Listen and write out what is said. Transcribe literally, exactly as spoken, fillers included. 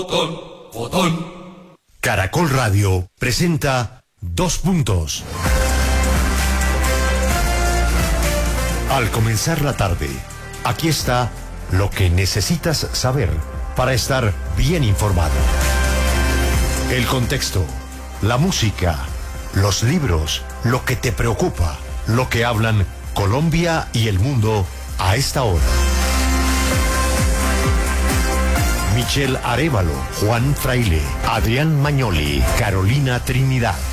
Fotón, fotón. Caracol Radio presenta Dos Puntos. Al comenzar la tarde, aquí está lo que necesitas saber para estar bien informado. El contexto, la música, los libros, lo que te preocupa, lo que hablan Colombia y el mundo a esta hora. Michelle Arévalo, Juan Fraile, Adrián Mañoli, Carolina Trinidad.